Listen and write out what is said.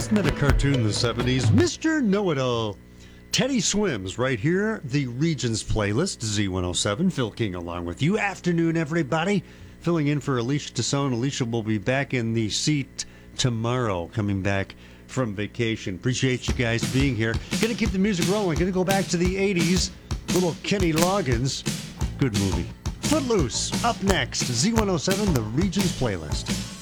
Wasn't that a cartoon in the 70s? Mr. Know-It-All. Teddy Swims right here, the Regions playlist, Z107. Phil King along with you. Afternoon, everybody. Filling in for Alicia Tassone. Alicia will be back in the seat tomorrow, coming back from vacation. Appreciate you guys being here. Gonna keep the music rolling. Gonna go back to the 80s. Little Kenny Loggins. Good movie. Footloose, up next. Z107, the Regions playlist.